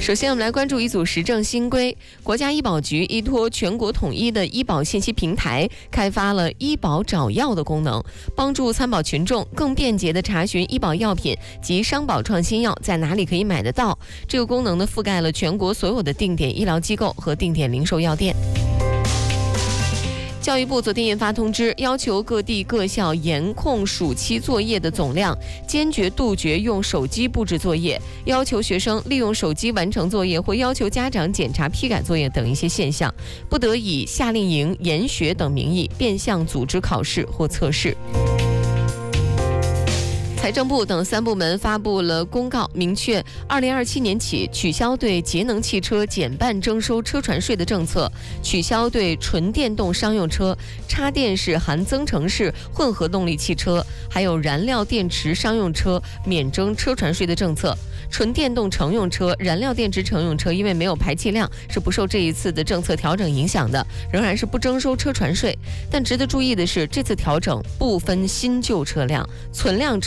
首先，我们来关注一组时政新规。国家医保局依托全国统一的医保信息平台，开发了医保找药的功能，帮助参保群众更便捷地查询医保药品及商保创新药在哪里可以买得到。这个功能呢，覆盖了全国所有的定点医疗机构和定点零售药店。教育部昨天印发通知，要求各地各校严控暑期作业的总量，坚决杜绝用手机布置作业，要求学生利用手机完成作业，或要求家长检查批改作业等一些现象，不得以夏令营、研学等名义变相组织考试或测试。财政部等3部门发布了公告，明确2027年起取消对节能汽车减半征收车船税的政策，取消对纯电动商用车、插电式含增程式混合动力汽车，还有燃料电池商用车免征车船税的政策。纯电动乘用车、燃料电池乘用车因为没有排气量，是不受这一次的政策调整影响的，仍然是不征收车船税。但值得注意的是，这次调整不分新旧车辆，存量